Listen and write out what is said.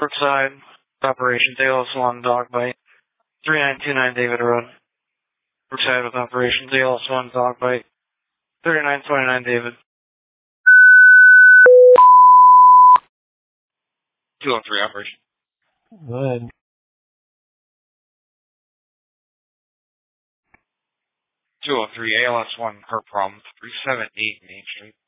Brookside, Operations ALS1 dog bite. 3929 David Road. Brookside with Operations ALS1 dog bite. 3929 David. 203 Operation. Good. 203 ALS1 her problem. 378 Main Street.